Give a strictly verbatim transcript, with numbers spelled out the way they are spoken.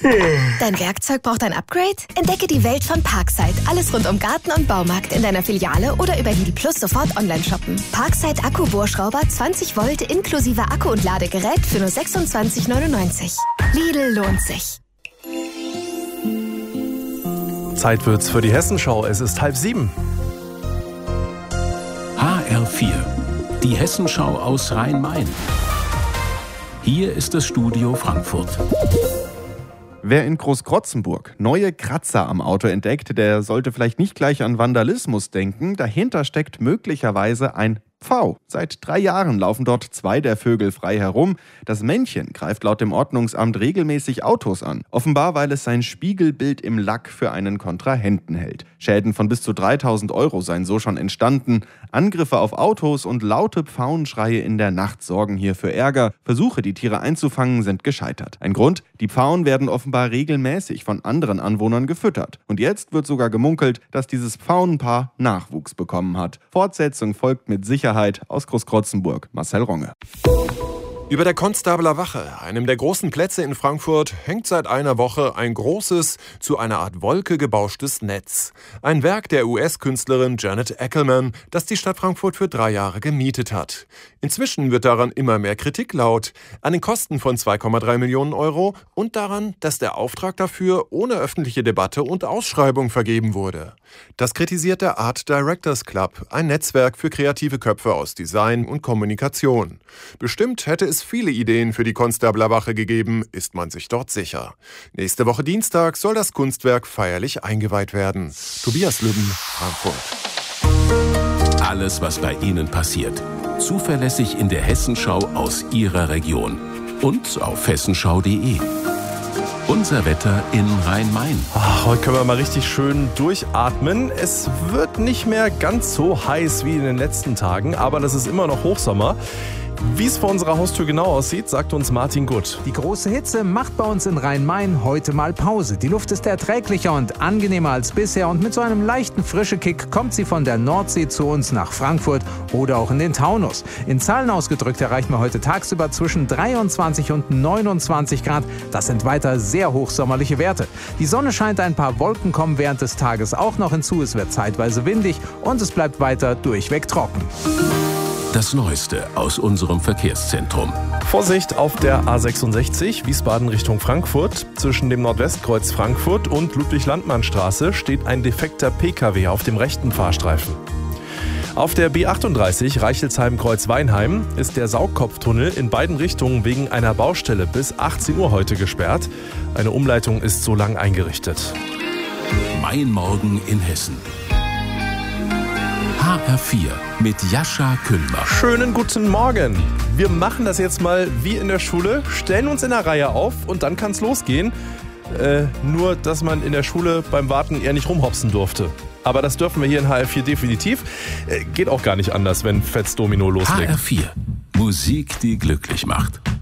Dein Werkzeug braucht ein Upgrade? Entdecke die Welt von Parkside. Alles rund um Garten und Baumarkt in deiner Filiale oder über Lidl Plus sofort online shoppen. Parkside Akku-Bohrschrauber zwanzig Volt inklusive Akku und Ladegerät für nur sechsundzwanzig neunundneunzig. Lidl lohnt sich. Zeit wird's für die Hessenschau. Es ist halb sieben. H R vier, die Hessenschau aus Rhein-Main. Hier ist das Studio Frankfurt. Wer in Großkrotzenburg neue Kratzer am Auto entdeckt, der sollte vielleicht nicht gleich an Vandalismus denken. Dahinter steckt möglicherweise ein Pfau. Seit drei Jahren laufen dort zwei der Vögel frei herum. Das Männchen greift laut dem Ordnungsamt regelmäßig Autos an. Offenbar, weil es sein Spiegelbild im Lack für einen Kontrahenten hält. Schäden von bis zu dreitausend Euro seien so schon entstanden. Angriffe auf Autos und laute Pfauenschreie in der Nacht sorgen hier für Ärger. Versuche, die Tiere einzufangen, sind gescheitert. Ein Grund? Die Pfauen werden offenbar regelmäßig von anderen Anwohnern gefüttert. Und jetzt wird sogar gemunkelt, dass dieses Pfauenpaar Nachwuchs bekommen hat. Fortsetzung folgt mit Sicherheit. Aus Großkrotzenburg, Marcel Ronge. Über der Konstabler Wache, einem der großen Plätze in Frankfurt, hängt seit einer Woche ein großes, zu einer Art Wolke gebauschtes Netz. Ein Werk der U S-Künstlerin Janet Ackerman, das die Stadt Frankfurt für drei Jahre gemietet hat. Inzwischen wird daran immer mehr Kritik laut, an den Kosten von zwei Komma drei Millionen Euro und daran, dass der Auftrag dafür ohne öffentliche Debatte und Ausschreibung vergeben wurde. Das kritisiert der Art Directors Club, ein Netzwerk für kreative Köpfe aus Design und Kommunikation. Bestimmt hätte es viele Ideen für die Konstabler Wache gegeben, ist man sich dort sicher. Nächste Woche Dienstag soll das Kunstwerk feierlich eingeweiht werden. Tobias Lübben, Frankfurt. Alles, was bei Ihnen passiert. Zuverlässig in der Hessenschau aus Ihrer Region. Und auf hessenschau punkt de. Unser Wetter in Rhein-Main. Ach, heute können wir mal richtig schön durchatmen. Es wird nicht mehr ganz so heiß wie in den letzten Tagen, aber das ist immer noch Hochsommer. Wie es vor unserer Haustür genau aussieht, sagt uns Martin Gutt. Die große Hitze macht bei uns in Rhein-Main heute mal Pause. Die Luft ist erträglicher und angenehmer als bisher und mit so einem leichten Frischekick kommt sie von der Nordsee zu uns nach Frankfurt oder auch in den Taunus. In Zahlen ausgedrückt erreichen wir heute tagsüber zwischen dreiundzwanzig und neunundzwanzig Grad. Das sind weiter sehr hochsommerliche Werte. Die Sonne scheint, ein paar Wolken kommen während des Tages auch noch hinzu. Es wird zeitweise windig und es bleibt weiter durchweg trocken. Das Neueste aus unserem Verkehrszentrum. Vorsicht auf der A sechsundsechzig, Wiesbaden Richtung Frankfurt. Zwischen dem Nordwestkreuz Frankfurt und Ludwig-Landmann-Straße steht ein defekter Pkw auf dem rechten Fahrstreifen. Auf der B achtunddreißig Reichelsheim-Kreuz-Weinheim ist der Saugkopftunnel in beiden Richtungen wegen einer Baustelle bis achtzehn Uhr heute gesperrt. Eine Umleitung ist so lang eingerichtet. Mein Morgen in Hessen. H R vier mit Jascha Kühlmer. Schönen guten Morgen. Wir machen das jetzt mal wie in der Schule, stellen uns in der Reihe auf und dann kann es losgehen. Äh, nur, dass man in der Schule beim Warten eher nicht rumhopsen durfte. Aber das dürfen wir hier in H R vier definitiv. Äh, geht auch gar nicht anders, wenn Fetz Domino loslegt. H R vier. Musik, die glücklich macht.